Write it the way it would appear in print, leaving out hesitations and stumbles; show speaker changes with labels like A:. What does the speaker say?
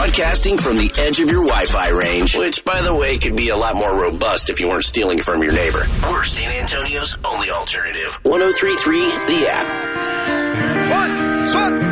A: Broadcasting from the edge of your Wi-Fi range, which, by the way, could be a lot more robust if you weren't stealing it from your neighbor. We're San Antonio's only alternative. 103.3 The App.
B: One, swing.